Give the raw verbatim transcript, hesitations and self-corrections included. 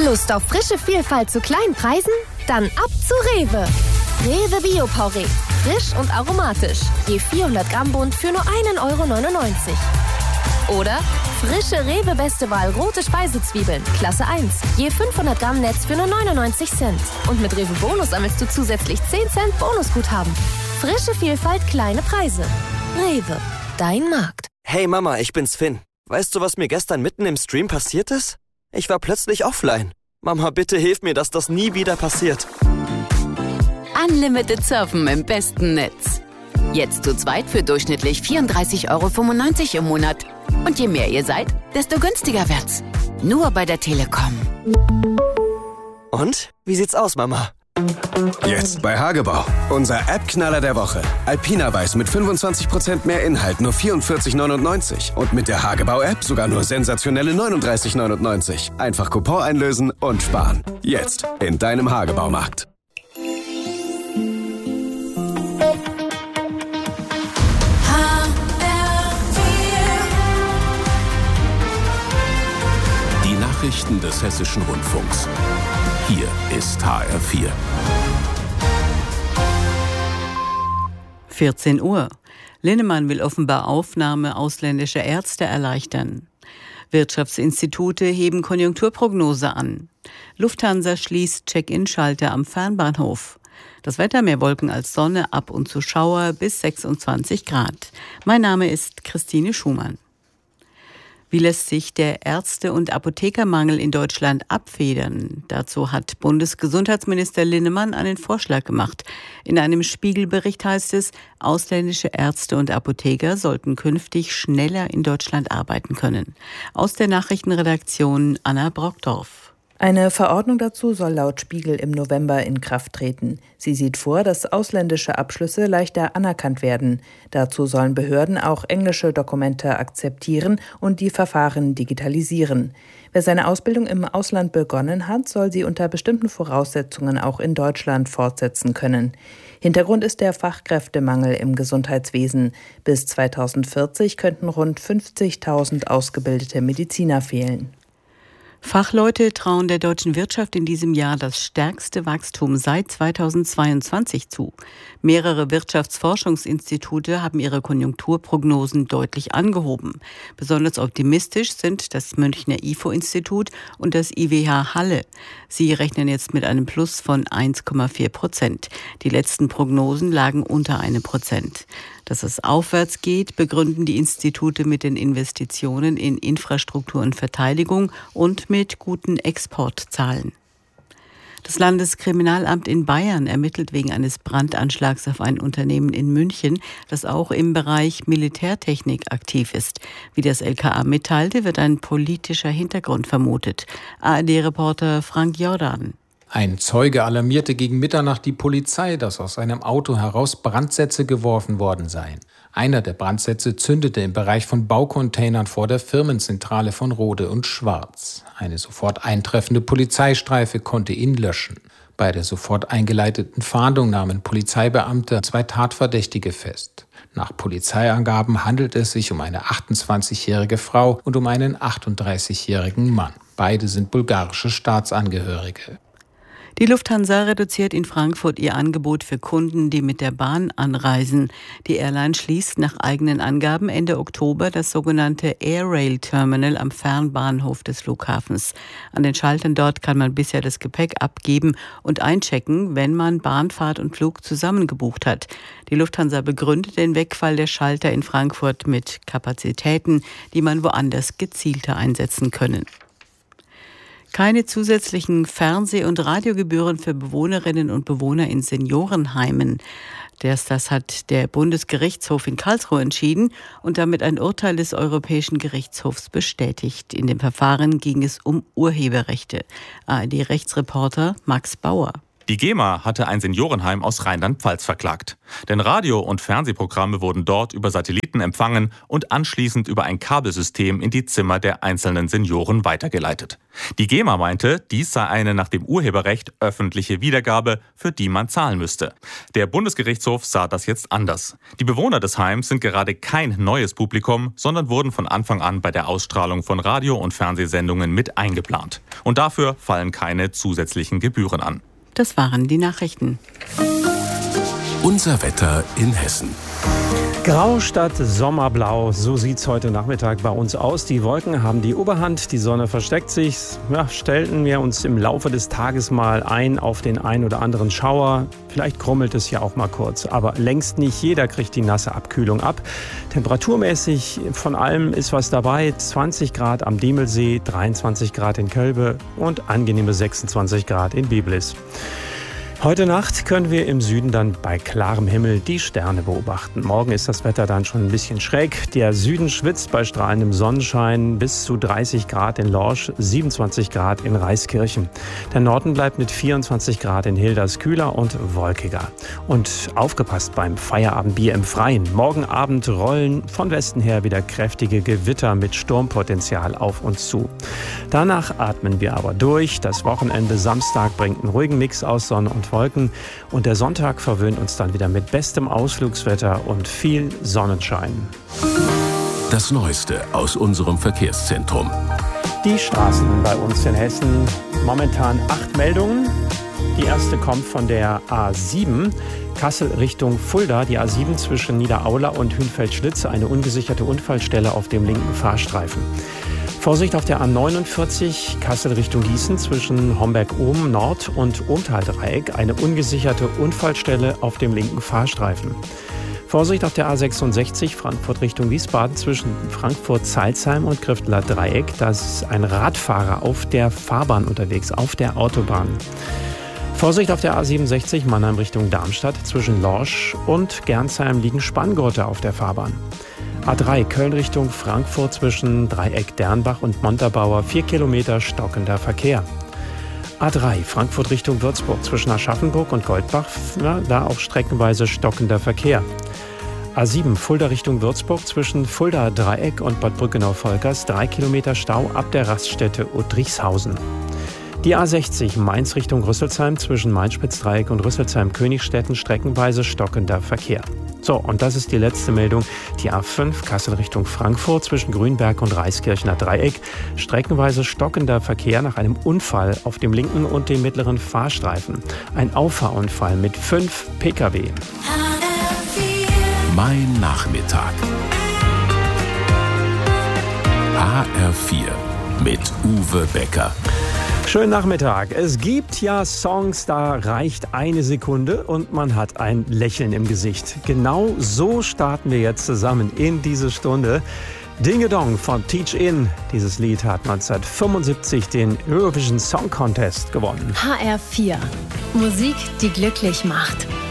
Lust auf frische Vielfalt zu kleinen Preisen? Dann ab zu Rewe. Rewe Bio-Porree. Frisch und aromatisch. Je vierhundert Gramm Bund für nur ein Euro neunundneunzig. Oder frische Rewe Beste Wahl rote Speisezwiebeln. Klasse eins. Je fünfhundert Gramm Netz für nur neunundneunzig Cent. Und mit Rewe Bonus sammelst du zusätzlich zehn Cent Bonusguthaben. Frische Vielfalt, kleine Preise. Rewe. Dein Markt. Hey Mama, ich bin's Finn. Weißt du, was mir gestern mitten im Stream passiert ist? Ich war plötzlich offline. Mama, bitte hilf mir, dass das nie wieder passiert. Unlimited Surfen im besten Netz. Jetzt zu zweit für durchschnittlich vierunddreißig Euro fünfundneunzig im Monat. Und je mehr ihr seid, desto günstiger wird's. Nur bei der Telekom. Und? Wie sieht's aus, Mama? Jetzt bei Hagebau. Unser App-Knaller der Woche. Alpina Weiß mit fünfundzwanzig Prozent mehr Inhalt, nur vierundvierzig neunundneunzig. Und mit der Hagebau-App sogar nur sensationelle neununddreißig neunundneunzig. Einfach Coupon einlösen und sparen. Jetzt in deinem Hagebaumarkt. Die Nachrichten des Hessischen Rundfunks. Hier ist H R vier. vierzehn Uhr. Linnemann will offenbar Aufnahme ausländischer Ärzte erleichtern. Wirtschaftsinstitute heben Konjunkturprognose an. Lufthansa schließt Check-in-Schalter am Fernbahnhof. Das Wetter: mehr Wolken als Sonne, ab und zu Schauer bis sechsundzwanzig Grad. Mein Name ist Christine Schumann. Wie lässt sich der Ärzte- und Apothekermangel in Deutschland abfedern? Dazu hat Bundesgesundheitsminister Linnemann einen Vorschlag gemacht. In einem Spiegelbericht heißt es, ausländische Ärzte und Apotheker sollten künftig schneller in Deutschland arbeiten können. Aus der Nachrichtenredaktion Anna Brockdorf. Eine Verordnung dazu soll laut Spiegel im November in Kraft treten. Sie sieht vor, dass ausländische Abschlüsse leichter anerkannt werden. Dazu sollen Behörden auch englische Dokumente akzeptieren und die Verfahren digitalisieren. Wer seine Ausbildung im Ausland begonnen hat, soll sie unter bestimmten Voraussetzungen auch in Deutschland fortsetzen können. Hintergrund ist der Fachkräftemangel im Gesundheitswesen. Bis zweitausendvierzig könnten rund fünfzigtausend ausgebildete Mediziner fehlen. Fachleute trauen der deutschen Wirtschaft in diesem Jahr das stärkste Wachstum seit zweitausendzweiundzwanzig zu. Mehrere Wirtschaftsforschungsinstitute haben ihre Konjunkturprognosen deutlich angehoben. Besonders optimistisch sind das Münchner I F O-Institut und das I W H Halle. Sie rechnen jetzt mit einem Plus von eins Komma vier Prozent. Die letzten Prognosen lagen unter einem Prozent. Dass es aufwärts geht, begründen die Institute mit den Investitionen in Infrastruktur und Verteidigung und mit guten Exportzahlen. Das Landeskriminalamt in Bayern ermittelt wegen eines Brandanschlags auf ein Unternehmen in München, das auch im Bereich Militärtechnik aktiv ist. Wie das L K A mitteilte, wird ein politischer Hintergrund vermutet. A R D-Reporter Frank Jordan. Ein Zeuge alarmierte gegen Mitternacht die Polizei, dass aus einem Auto heraus Brandsätze geworfen worden seien. Einer der Brandsätze zündete im Bereich von Baucontainern vor der Firmenzentrale von Rode und Schwarz. Eine sofort eintreffende Polizeistreife konnte ihn löschen. Bei der sofort eingeleiteten Fahndung nahmen Polizeibeamte zwei Tatverdächtige fest. Nach Polizeiangaben handelt es sich um eine achtundzwanzigjährige Frau und um einen achtunddreißigjährigen Mann. Beide sind bulgarische Staatsangehörige. Die Lufthansa reduziert in Frankfurt ihr Angebot für Kunden, die mit der Bahn anreisen. Die Airline schließt nach eigenen Angaben Ende Oktober das sogenannte Air Rail Terminal am Fernbahnhof des Flughafens. An den Schaltern dort kann man bisher das Gepäck abgeben und einchecken, wenn man Bahnfahrt und Flug zusammen gebucht hat. Die Lufthansa begründet den Wegfall der Schalter in Frankfurt mit Kapazitäten, die man woanders gezielter einsetzen können. Keine zusätzlichen Fernseh- und Radiogebühren für Bewohnerinnen und Bewohner in Seniorenheimen. Das, das hat der Bundesgerichtshof in Karlsruhe entschieden und damit ein Urteil des Europäischen Gerichtshofs bestätigt. In dem Verfahren ging es um Urheberrechte. A R D-Rechtsreporter Max Bauer. Die GEMA hatte ein Seniorenheim aus Rheinland-Pfalz verklagt. Denn Radio- und Fernsehprogramme wurden dort über Satelliten empfangen und anschließend über ein Kabelsystem in die Zimmer der einzelnen Senioren weitergeleitet. Die GEMA meinte, dies sei eine nach dem Urheberrecht öffentliche Wiedergabe, für die man zahlen müsste. Der Bundesgerichtshof sah das jetzt anders. Die Bewohner des Heims sind gerade kein neues Publikum, sondern wurden von Anfang an bei der Ausstrahlung von Radio- und Fernsehsendungen mit eingeplant. Und dafür fallen keine zusätzlichen Gebühren an. Das waren die Nachrichten. Unser Wetter in Hessen. Grau statt Sommerblau, so sieht's heute Nachmittag bei uns aus. Die Wolken haben die Oberhand, die Sonne versteckt sich. Ja, stellten wir uns im Laufe des Tages mal ein auf den ein oder anderen Schauer. Vielleicht krummelt es ja auch mal kurz, aber längst nicht jeder kriegt die nasse Abkühlung ab. Temperaturmäßig von allem ist was dabei. zwanzig Grad am Diemelsee, dreiundzwanzig Grad in Kölbe und angenehme sechsundzwanzig Grad in Biblis. Heute Nacht können wir im Süden dann bei klarem Himmel die Sterne beobachten. Morgen ist das Wetter dann schon ein bisschen schräg. Der Süden schwitzt bei strahlendem Sonnenschein bis zu dreißig Grad in Lorsch, siebenundzwanzig Grad in Reiskirchen. Der Norden bleibt mit vierundzwanzig Grad in Hilders kühler und wolkiger. Und aufgepasst beim Feierabendbier im Freien. Morgen Abend rollen von Westen her wieder kräftige Gewitter mit Sturmpotenzial auf uns zu. Danach atmen wir aber durch. Das Wochenende Samstag bringt einen ruhigen Mix aus Sonne und Wolken und der Sonntag verwöhnt uns dann wieder mit bestem Ausflugswetter und viel Sonnenschein. Das Neueste aus unserem Verkehrszentrum. Die Straßen bei uns in Hessen, momentan acht Meldungen. Die erste kommt von der A sieben, Kassel Richtung Fulda, die A sieben zwischen Niederaula und Hünfeld-Schlitz, eine ungesicherte Unfallstelle auf dem linken Fahrstreifen. Vorsicht auf der A neunundvierzig, Kassel Richtung Gießen zwischen Homberg-Ohm Nord und Ohmtal-Dreieck, eine ungesicherte Unfallstelle auf dem linken Fahrstreifen. Vorsicht auf der A sechsundsechzig, Frankfurt Richtung Wiesbaden zwischen Frankfurt-Salzheim und Griftler Dreieck. Da ist ein Radfahrer auf der Fahrbahn unterwegs, auf der Autobahn. Vorsicht auf der A siebenundsechzig, Mannheim Richtung Darmstadt zwischen Lorsch und Gernsheim liegen Spanngurte auf der Fahrbahn. A drei, Köln Richtung Frankfurt zwischen Dreieck Dernbach und Montabaur, vier Kilometer stockender Verkehr. A drei, Frankfurt Richtung Würzburg zwischen Aschaffenburg und Goldbach, ja, da auch streckenweise stockender Verkehr. A sieben, Fulda Richtung Würzburg zwischen Fulda Dreieck und Bad Brückenau-Volkers, drei Kilometer Stau ab der Raststätte Udrichshausen. Die A sechzig, Mainz Richtung Rüsselsheim zwischen Mainspitz-Dreieck und Rüsselsheim-Königstetten, streckenweise stockender Verkehr. So, und das ist die letzte Meldung. Die A fünf, Kassel Richtung Frankfurt zwischen Grünberg und Reiskirchener Dreieck. Streckenweise stockender Verkehr nach einem Unfall auf dem linken und dem mittleren Fahrstreifen. Ein Auffahrunfall mit fünf Pkw. Mein Nachmittag. H R vier mit Uwe Becker. Schönen Nachmittag. Es gibt ja Songs, da reicht eine Sekunde und man hat ein Lächeln im Gesicht. Genau so starten wir jetzt zusammen in diese Stunde. Dinge Dong von Teach In. Dieses Lied hat neunzehnhundertfünfundsiebzig den Eurovision Song Contest gewonnen. H R vier. Musik, die glücklich macht.